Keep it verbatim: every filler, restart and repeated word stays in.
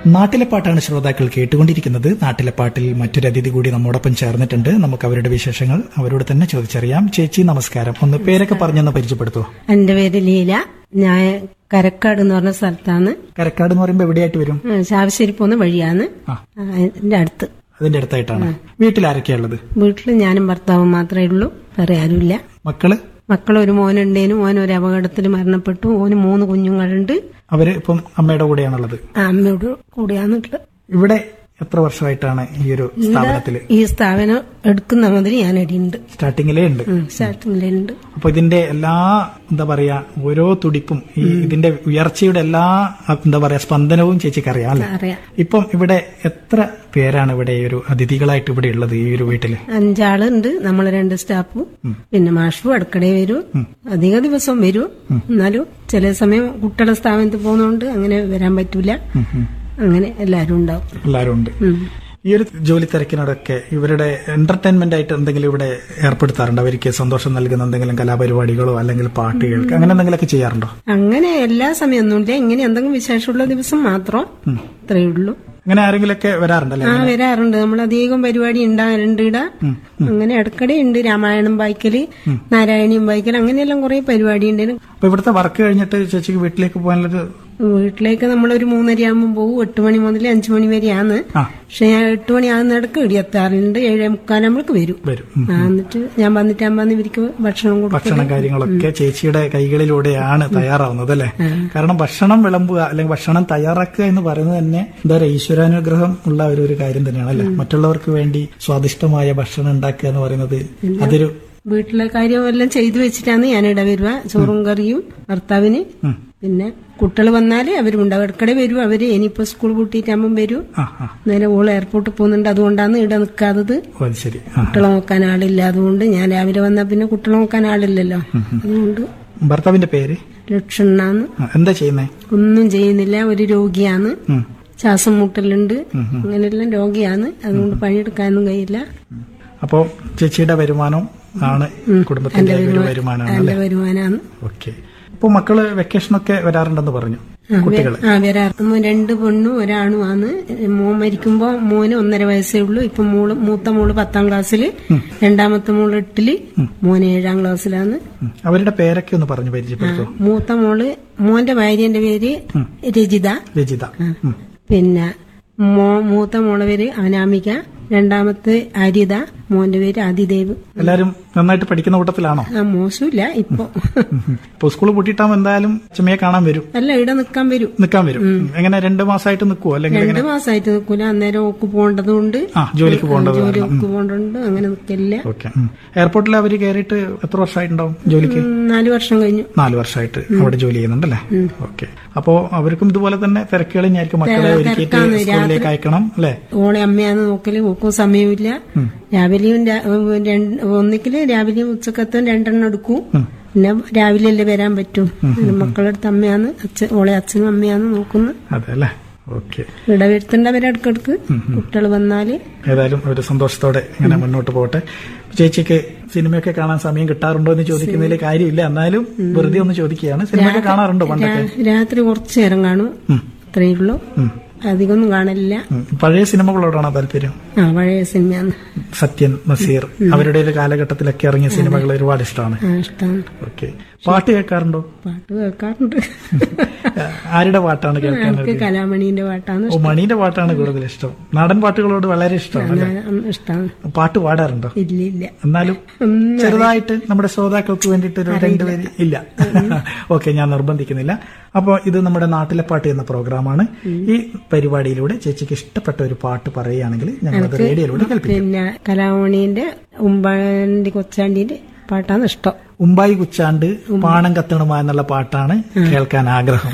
നാട്ടിലെ പാട്ടാണ് ശ്രോതാക്കൾ കേട്ടുകൊണ്ടിരിക്കുന്നത്. നാട്ടിലെ പാട്ടിൽ മറ്റൊരു അതിഥി കൂടി നമ്മോടൊപ്പം ചേർന്നിട്ടുണ്ട്. നമുക്ക് അവരുടെ വിശേഷങ്ങൾ അവരോട് തന്നെ ചോദിച്ചറിയാം. ചേച്ചി നമസ്കാരം. ഒന്ന് പേരൊക്കെ പറഞ്ഞൊന്ന് പരിചയപ്പെടുത്തോ? എന്റെ പേര് ലീല. ഞാൻ കരക്കാട് എന്ന് പറഞ്ഞ സ്ഥലത്താണ്. കരക്കാട് എന്ന് പറയുമ്പോ എവിടെയായിട്ട് വരും? ചാവശ്ശേരി പോകുന്ന വഴിയാണ്. എന്റെ അടുത്ത്, അതിന്റെ അടുത്തായിട്ടാണ്. വീട്ടിൽ ആരൊക്കെയാ ഉള്ളത്? വീട്ടില് ഞാനും ഭർത്താവും മാത്രമേ ഉള്ളൂ, വേറെ ആരുമില്ല. മക്കള്? മക്കൾ ഒരു മോനുണ്ടേനും, മോൻ ഒരു അപകടത്തിൽ മരണപ്പെട്ടു. ഓന് മൂന്ന് കുഞ്ഞുങ്ങളുണ്ട്. അവര് ഇപ്പം അമ്മയുടെ കൂടെയാണുള്ളത്? അമ്മയോട് കൂടെയാണുള്ളത്. ഇവിടെ എത്ര വർഷമായിട്ടാണ് ഈ ഒരു സ്ഥാപനത്തില്? ഈ സ്ഥാപനം എടുക്കുന്ന മുതൽ ഞാൻ അടിയുണ്ട്. സ്റ്റാർട്ടിങ്ങിലേ ഉണ്ട്? സ്റ്റാർട്ടിങ്ങിലേ ഉണ്ട്. അപ്പൊ ഇതിന്റെ എല്ലാ എന്താ പറയാ ഓരോ തുടിപ്പും ഈ ഇതിന്റെ ഉയർച്ചയുടെ എല്ലാ എന്താ പറയാ സ്പന്ദനവും ചേച്ചിക്ക് അറിയാം അല്ലെ? അറിയാം. ഇപ്പം ഇവിടെ എത്ര പേരാണ് ഇവിടെ ഈ ഒരു അതിഥികളായിട്ട് ഇവിടെ ഉള്ളത് ഈ ഒരു വീട്ടില്? അഞ്ചാളുണ്ട്. നമ്മൾ രണ്ട് സ്റ്റാഫും പിന്നെ മാഷും അടുക്കളയിൽ വരും. അധിക ദിവസം വരും. എന്നാലും ചില സമയം കുട്ടികളുടെ സ്ഥാപനത്തിൽ പോകുന്നതുകൊണ്ട് അങ്ങനെ വരാൻ പറ്റൂല. അങ്ങനെ എല്ലാരും ഉണ്ടാവും. എല്ലാരും ഉണ്ട്. ഈ ഒരു ജോലി തിരക്കിനോടൊക്കെ ഇവരുടെ എന്റർടൈൻമെന്റ് ആയിട്ട് എന്തെങ്കിലും ഇവിടെ ഏർപ്പെടുത്താറുണ്ടോ? അവർക്ക് സന്തോഷം നൽകുന്ന എന്തെങ്കിലും കലാപരിപാടികളോ അല്ലെങ്കിൽ പാട്ടുകൾക്ക് അങ്ങനെ എന്തെങ്കിലുമൊക്കെ ചെയ്യാറുണ്ടോ? അങ്ങനെ എല്ലാ സമയമൊന്നുമില്ല. ഇങ്ങനെ എന്തെങ്കിലും വിശേഷമുള്ള ദിവസം മാത്രം അത്രയേ ഉള്ളൂ. അങ്ങനെ ആരെങ്കിലൊക്കെ വരാറുണ്ടല്ലേ? ആ, വരാറുണ്ട്. നമ്മൾ അധികം പരിപാടി ഉണ്ടാകാറുണ്ട് ഇവിടെ. അങ്ങനെ ഇടക്കടെയുണ്ട്. രാമായണം വായിക്കല്, നാരായണിയും വായിക്കൽ, അങ്ങനെയെല്ലാം കുറെ പരിപാടി ഉണ്ട്. അപ്പൊ ഇവിടുത്തെ വർക്ക് കഴിഞ്ഞിട്ട് ചേച്ചിക്ക് വീട്ടിലേക്ക് പോകാനുള്ളത്? വീട്ടിലേക്ക് നമ്മളൊരു മൂന്നരയാകുമ്പോൾ പോകും. എട്ട് മണി മുതൽ അഞ്ചു മണി വരെയാണ്. പക്ഷെ ഞാൻ എട്ട് മണി ആകുന്നിടക്ക് ഇടിയെത്താറുണ്ട്. ഏഴേ മുക്കാലാകുമ്പോഴേക്ക് വരും. എന്നിട്ട് ഞാൻ വന്നിട്ടാകുമ്പോൾ ഇവർക്ക് ഭക്ഷണം കൊടുക്കും. ഭക്ഷണം കാര്യങ്ങളൊക്കെ ചേച്ചിയുടെ കൈകളിലൂടെയാണ് തയ്യാറാവുന്നത് അല്ലെ? കാരണം ഭക്ഷണം വിളമ്പുക അല്ലെങ്കിൽ ഭക്ഷണം തയ്യാറാക്കുക എന്ന് പറയുന്നത് തന്നെ എന്താ പറയുക ഈശ്വരാനുഗ്രഹം ഉള്ള ഒരു ഒരു കാര്യം തന്നെയാണ് അല്ലെ? മറ്റുള്ളവർക്ക് വേണ്ടി സ്വാദിഷ്ടമായ ഭക്ഷണം ഉണ്ടാക്കുക എന്ന് പറയുന്നത് അതൊരു വീട്ടിലെ കാര്യമെല്ലാം ചെയ്തു വെച്ചിട്ടാണ് ഞാൻ ഇട വരുക. ചോറും കറിയും ഭർത്താവിന്. പിന്നെ കുട്ടികൾ വന്നാല് അവരും ഉണ്ടാവും. ഇടക്കടെ വരും അവര്. ഇനിയിപ്പോ സ്കൂൾ പൂട്ടിയിട്ടാകുമ്പോൾ വരും. നേരെ ഓള് എയർപോർട്ടിൽ പോകുന്നുണ്ട്. അതുകൊണ്ടാണ് ഇവിടെ നിൽക്കാത്തത്. കുട്ടികളെ നോക്കാൻ ആളില്ല. അതുകൊണ്ട് ഞാൻ രാവിലെ വന്നാൽ പിന്നെ കുട്ടികളെ നോക്കാൻ ആളില്ലല്ലോ. അതുകൊണ്ട്. ഭർത്താവിന്റെ പേര്? ലക്ഷണ്ണാന്ന്. എന്താ ചെയ്യുന്നേ? ഒന്നും ചെയ്യുന്നില്ല. ഒരു രോഗിയാണ്. ശ്വാസം മുട്ടലുണ്ട്. അങ്ങനെയെല്ലാം രോഗിയാണ്. അതുകൊണ്ട് പണിയെടുക്കാനൊന്നും കഴിയില്ല. അപ്പോ ചേച്ചിയുടെ വരുമാനം ആണ് കുടുംബത്തിന്റെ വരുമാനമാണ് വരുമാനമാണ്. ഓക്കെ. ഇപ്പൊ മക്കള് വെക്കേഷനൊക്കെ വരാറുണ്ടെന്ന് പറഞ്ഞു. കുട്ടികള് വരാറുണ്ട്. രണ്ട് പെണ്ണും ഒരാണുമാണ്. മോൻ മരിക്കുമ്പോ മോന് ഒന്നര വയസ്സേ ഉള്ളൂ. ഇപ്പൊ മോള് മൂത്ത മോള് പത്താം ക്ലാസ്സില്, രണ്ടാമത്തെ മോള് എട്ടില്, മോന് ഏഴാം ക്ലാസ്സിലാണ്. അവരുടെ പേരൊക്കെ ഒന്ന് പറഞ്ഞു പരിചയപ്പെടുത്തോ? മൂത്ത മോള്, മോന്റെ ഭാര്യന്റെ പേര് രജിത. രജിത. പിന്നെ മൂത്ത മോളെ പേര് അനാമിക, രണ്ടാമത്തെ അരിത, മോന്റെ പേര് ആദിദേവ്. എല്ലാരും നന്നായിട്ട് പഠിക്കുന്ന കൂട്ടത്തിലാണോ? ആ, മോശമില്ല. ഇപ്പൊ ഇപ്പൊ സ്കൂൾ പൂട്ടിയിട്ടാകുമ്പോ എന്തായാലും ചുമയെ കാണാൻ വരും. അല്ല, ഇവിടെ നിക്കാൻ വരും. നിക്കാൻ വരും. എങ്ങനെ രണ്ടു മാസമായിട്ട് നിൽക്കുവോ? അല്ലെങ്കിൽ രണ്ടു മാസമായിട്ട് നിൽക്കൂല. അന്നേരം ഓക്ക് പോകേണ്ടതുകൊണ്ട്, ജോലിക്ക് പോകേണ്ടത് ജോലിക്ക് പോകേണ്ടതുണ്ട്. അങ്ങനെ നിൽക്കില്ല. ഓക്കെ. എയർപോർട്ടിൽ അവര് കയറിയിട്ട് എത്ര വർഷമായിട്ടുണ്ടാവും ജോലിക്ക്? നാല് വർഷം കഴിഞ്ഞു. നാല് വർഷമായിട്ട് അവിടെ ജോലി ചെയ്യുന്നുണ്ടല്ലേ? ഓക്കെ. അപ്പോ അവർക്കും ഇതുപോലെ തന്നെ തിരക്കുകൾ തന്നെയായിരിക്കും. മക്കളെ ഒരുക്കിയിട്ട് സ്കൂളിലേക്ക് അയക്കണം അല്ലെ? ഓളെ അമ്മയാന്ന് നോക്കല്. ഓക്കും സമയമില്ല. രാവിലെയും ഒന്നിക്കല് രാവിലെയും ഉച്ചക്കത്തും രണ്ടെണ്ണം എടുക്കും. പിന്നെ രാവിലെ അല്ലേ വരാൻ പറ്റും. മക്കളടുത്ത് അമ്മയാന്ന്, അച്ഛൻ ഓളെ അച്ഛനും അമ്മയാന്ന് നോക്കുന്നത്. അതെല്ലേ? ഓക്കെ. ഇവിടെ വരുത്തേണ്ടവരെ അടുക്കടുക്ക് കുട്ടികൾ വന്നാല്. ഏതായാലും ഒരു സന്തോഷത്തോടെ ഇങ്ങനെ മുന്നോട്ട് പോട്ടെ. ചേച്ചിക്ക് സിനിമയൊക്കെ കാണാൻ സമയം കിട്ടാറുണ്ടോ എന്ന് ചോദിക്കുന്നതിൽ കാര്യമില്ല. എന്നാലും വെറുതെ ഒന്ന് ചോദിക്കുകയാണ്. സിനിമയൊക്കെ കാണാറുണ്ടോ പണ്ടൊക്കെ? രാത്രി കുറച്ചു നേരം കാണും. അത്രയേ ഉള്ളൂ. അധികമൊന്നും കാണില്ല. പഴയ സിനിമകളോടാണോ താല്പര്യം? ആ, പഴയ സിനിമയാണ്. സത്യൻ, നസീർ അവരുടെ ഒരു കാലഘട്ടത്തിലൊക്കെ ഇറങ്ങിയ സിനിമകൾ ഒരുപാട് ഇഷ്ടമാണ്. ഇഷ്ടമാണ്. ഓക്കെ. പാട്ട് കേൾക്കാറുണ്ടോ? പാട്ട് കേൾക്കാറുണ്ട്. ആരുടെ പാട്ടാണ് കേൾക്കാറുണ്ട്? കലാമണീന്റെ പാട്ടാണ്. ഓ, മണീന്റെ പാട്ടാണ് കൂടുതൽ ഇഷ്ടം. നാടൻ പാട്ടുകളോട് വളരെ ഇഷ്ടമാണ്. ഇഷ്ടമാണ്. പാട്ട് പാടാറുണ്ടോ? ഇല്ല ഇല്ല. എന്നാലും ചെറുതായിട്ട് നമ്മുടെ ശ്രോതാക്കൾക്ക് വേണ്ടിയിട്ട് ഒരു രണ്ടുപേര് ഇല്ല. ഓക്കെ, ഞാൻ നിർബന്ധിക്കുന്നില്ല. അപ്പോൾ ഇത് നമ്മുടെ നാട്ടിലെ പാട്ട് എന്ന പ്രോഗ്രാമാണ്. ഈ പരിപാടിയിലൂടെ ചേച്ചിക്ക് ഇഷ്ടപ്പെട്ട ഒരു പാട്ട് പറയുകയാണെങ്കിൽ ഞങ്ങളത് റേഡിയോയിലൂടെ കേൾപ്പിക്കും. പിന്നെ കലാമണീന്റെ ഉമ്പാണ്ടി കൊച്ചാണ്ടിന്റെ പാട്ടാണ് ഇഷ്ടം. ഉമ്പായി കുച്ചാണ്ട് പാണം കത്തണുമ എന്നുള്ള പാട്ടാണ് കേൾക്കാൻ ആഗ്രഹം.